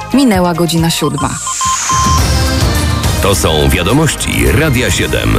Minęła godzina 7. To są wiadomości Radia 7.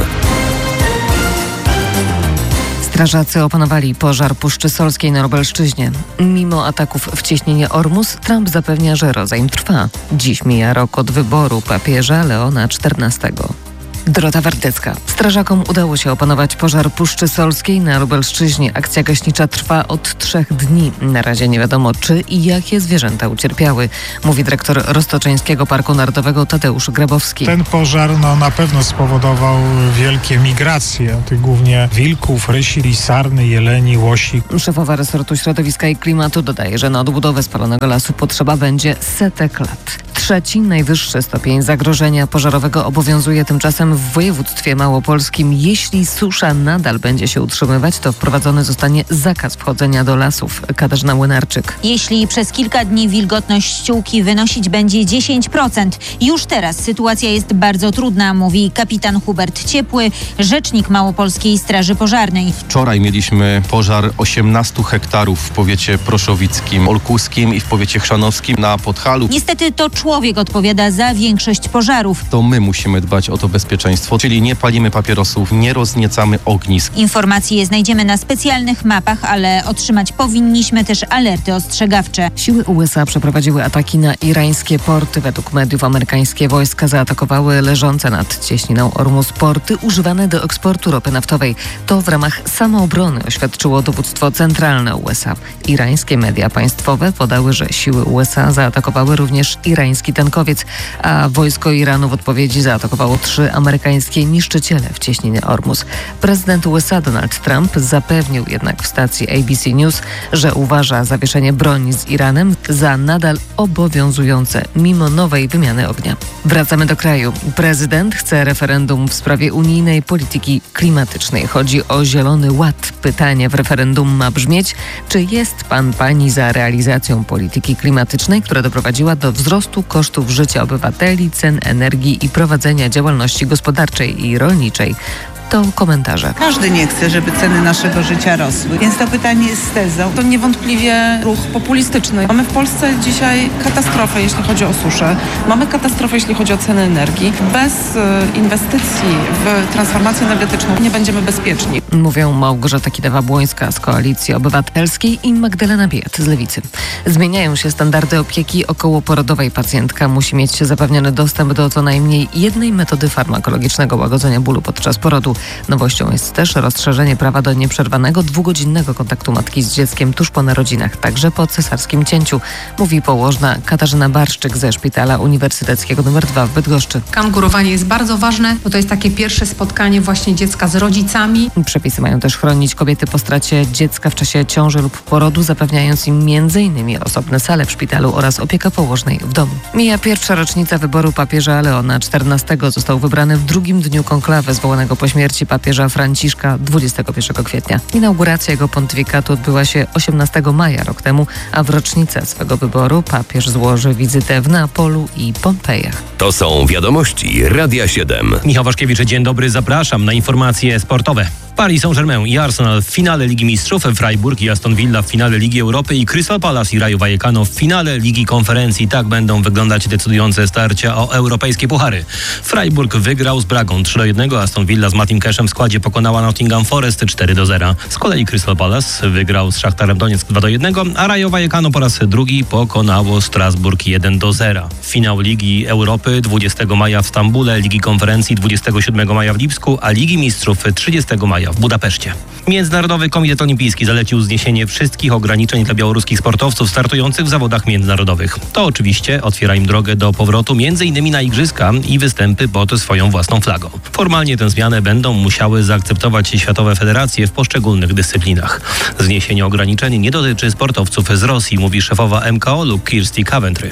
Strażacy opanowali pożar Puszczy Solskiej na Lubelszczyźnie. Mimo ataków w cieśninie Ormus, Trump zapewnia, że rozejm trwa. Dziś mija rok od wyboru papieża Leona XIV. Dorota Wardecka. Strażakom udało się opanować pożar Puszczy Solskiej na Lubelszczyźnie. Akcja gaśnicza trwa od 3 dni. Na razie nie wiadomo, czy i jakie zwierzęta ucierpiały, mówi dyrektor Roztoczeńskiego Parku Narodowego Tadeusz Grabowski. Ten pożar na pewno spowodował wielkie migracje, tych głównie wilków, rysi, sarny, jeleni, łosi. Szefowa resortu środowiska i klimatu dodaje, że na odbudowę spalonego lasu potrzeba będzie setek lat. Trzeci, najwyższy stopień zagrożenia pożarowego obowiązuje tymczasem w województwie małopolskim. Jeśli susza nadal będzie się utrzymywać, to wprowadzony zostanie zakaz wchodzenia do lasów. Katarzyna Młynarczyk. Jeśli przez kilka dni wilgotność ściółki wynosić będzie 10%, już teraz sytuacja jest bardzo trudna, mówi kapitan Hubert Ciepły, rzecznik Małopolskiej Straży Pożarnej. Wczoraj mieliśmy pożar 18 hektarów w powiecie proszowickim, olkuskim i w powiecie chrzanowskim na Podhalu. Niestety to człowiek odpowiada za większość pożarów. To my musimy dbać o to bezpieczeństwo, czyli nie palimy papierosów, nie rozniecamy ognisk. Informacje znajdziemy na specjalnych mapach, ale otrzymać powinniśmy też alerty ostrzegawcze. Siły USA przeprowadziły ataki na irańskie porty. Według mediów amerykańskie wojska zaatakowały leżące nad cieśniną Ormus porty używane do eksportu ropy naftowej. To w ramach samoobrony, oświadczyło dowództwo centralne USA. Irańskie media państwowe podały, że siły USA zaatakowały również irański tankowiec, a wojsko Iranu w odpowiedzi zaatakowało 3 amerykańskie niszczyciele w cieśninie Ormus. Prezydent USA Donald Trump zapewnił jednak w stacji ABC News, że uważa zawieszenie broni z Iranem za nadal obowiązujące mimo nowej wymiany ognia. Wracamy do kraju. Prezydent chce referendum w sprawie unijnej polityki klimatycznej. Chodzi o Zielony Ład. Pytanie w referendum ma brzmieć, czy jest pani za realizacją polityki klimatycznej, która doprowadziła do wzrostu kosztów życia obywateli, cen energii i prowadzenia działalności gospodarczej i rolniczej. To komentarze. Każdy nie chce, żeby ceny naszego życia rosły, więc to pytanie jest z tezą. To niewątpliwie ruch populistyczny. Mamy w Polsce dzisiaj katastrofę, jeśli chodzi o suszę. Mamy katastrofę, jeśli chodzi o ceny energii. Bez inwestycji w transformację energetyczną nie będziemy bezpieczni. Mówią Małgorzata Kidawa-Błońska z Koalicji Obywatelskiej i Magdalena Biejat z Lewicy. Zmieniają się standardy opieki okołoporodowej. Pacjentka musi mieć zapewniony dostęp do co najmniej jednej metody farmakologicznego łagodzenia bólu podczas porodu. Nowością jest też rozszerzenie prawa do nieprzerwanego 2-godzinnego kontaktu matki z dzieckiem tuż po narodzinach, także po cesarskim cięciu, mówi położna Katarzyna Barszczyk ze Szpitala Uniwersyteckiego nr 2 w Bydgoszczy. Kangurowanie jest bardzo ważne, bo to jest takie pierwsze spotkanie właśnie dziecka z rodzicami. Przepisy mają też chronić kobiety po stracie dziecka w czasie ciąży lub porodu, zapewniając im m.in. osobne sale w szpitalu oraz opiekę położnej w domu. Mija pierwsza rocznica wyboru papieża Leona XIV. Został wybrany w drugim dniu konklawy zwołanego po śmierci papieża Franciszka 21 kwietnia. Inauguracja jego pontyfikatu odbyła się 18 maja rok temu, a w rocznicę swego wyboru papież złoży wizytę w Neapolu i Pompejach. To są wiadomości Radia 7. Michał Waszkiewicz, dzień dobry, zapraszam na informacje sportowe. Paris Saint-Germain i Arsenal w finale Ligi Mistrzów, Freiburg i Aston Villa w finale Ligi Europy i Crystal Palace i Rayo Vallecano w finale Ligi Konferencji. Tak będą wyglądać decydujące starcia o europejskie puchary. Freiburg wygrał z Bragą 3-1, Aston Villa z Mattim Cashem w składzie pokonała Nottingham Forest 4-0. Z kolei Crystal Palace wygrał z Szachtarem Donieck 2-1, a Rayo Vallecano po raz drugi pokonało Strasburg 1-0. Finał Ligi Europy 20 maja w Stambule, Ligi Konferencji 27 maja w Lipsku, a Ligi Mistrzów 30 maja w Budapeszcie. Międzynarodowy Komitet Olimpijski zalecił zniesienie wszystkich ograniczeń dla białoruskich sportowców startujących w zawodach międzynarodowych. To oczywiście otwiera im drogę do powrotu m.in. na igrzyska i występy pod swoją własną flagą. Formalnie tę zmianę będą musiały zaakceptować światowe federacje w poszczególnych dyscyplinach. Zniesienie ograniczeń nie dotyczy sportowców z Rosji, mówi szefowa MKOL-u Kirsty Coventry.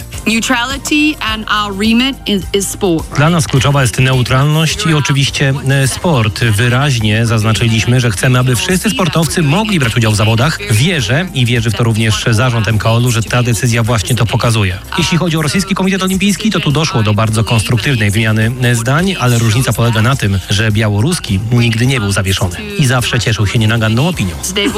Dla nas kluczowa jest neutralność i oczywiście sport. Wyraźnie zaznaczyliśmy, że chcemy, aby wszyscy sportowcy mogli brać udział w zawodach. Wierzy w to również zarząd MKOL-u, że ta decyzja właśnie to pokazuje. Jeśli chodzi o Rosyjski Komitet Olimpijski, to tu doszło do bardzo konstruktywnej wymiany zdań, ale różnica polega na tym, że białoruski nigdy nie był zawieszony i zawsze cieszył się nienaganną opinią.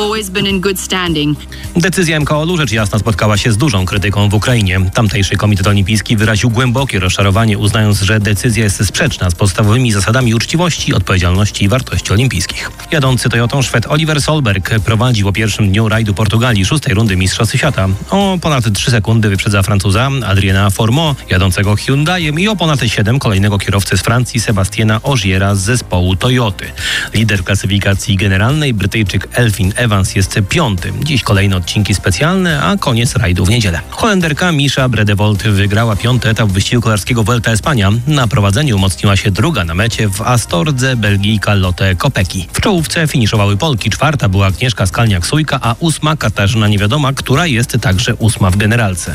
Decyzja MKOL-u rzecz jasna spotkała się z dużą krytyką w Ukrainie. Tamtejszy Komitet Olimpijski wyraził głębokie rozczarowanie, uznając, że decyzja jest sprzeczna z podstawowymi zasadami uczciwości, odpowiedzialności i wartości olimpijskich. Jadący Toyotą Szwed Oliver Solberg prowadził o pierwszym dniu rajdu Portugalii 6. rundy Mistrzostw Świata. O ponad 3 sekundy wyprzedza Francuza Adriana Fourmont, jadącego Hyundaiem, i o ponad 7 kolejnego kierowcę z Francji Sebastiana Ogiera z zespołu Toyoty. Lider klasyfikacji generalnej, Brytyjczyk Elfyn Evans, jest 5. Dziś kolejne odcinki specjalne, a koniec rajdu w niedzielę. Holenderka Mischa Bredewold wygrała 5. etap wyścigu kolarskiego Vuelta Espania. Na prowadzeniu umocniła się druga na mecie w Astordze Belgijka Lotte Kopecky. W czołówce finiszowały Polki. 4. była Agnieszka Skalniak-Sujka, a 8. Katarzyna Niewiadoma, która jest także 8. w generalce.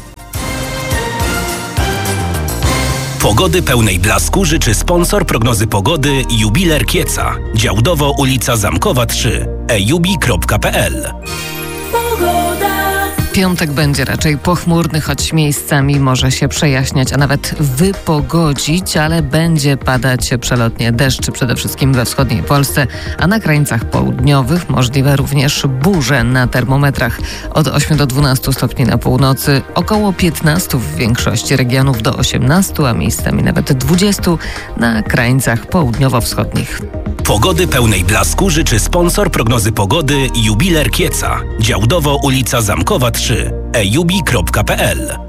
Pogody pełnej blasku życzy sponsor prognozy pogody Jubiler Kieca. Działdowo, ulica Zamkowa 3. ejubi.pl. Piątek będzie raczej pochmurny, choć miejscami może się przejaśniać, a nawet wypogodzić, ale będzie padać przelotnie deszcz, przede wszystkim we wschodniej Polsce, a na krańcach południowych możliwe również burze na termometrach. Od 8 do 12 stopni na północy, około 15 w większości regionów do 18, a miejscami nawet 20 na krańcach południowo-wschodnich. Pogody pełnej blasku życzy sponsor prognozy pogody Jubiler Kieca. Działdowo, ulica Zamkowa 3. ejubi.pl.